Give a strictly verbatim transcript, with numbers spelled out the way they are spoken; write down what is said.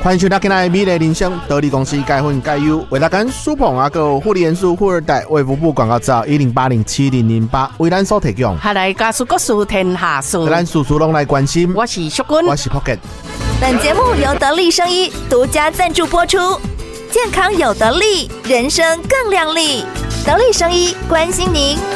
欢迎收听今天的美丽人生，得力公司改分改优，为大家舒捧啊个护理元素富二代卫福部广告资料一零八零七零零八为咱所提供。 下来加速国事天下事， 咱事事拢来关心。 我是淑君， 我是 Pocket。 本节目由得力生医独家赞助播出，健康有得力，人生更亮丽。得力生医关心您。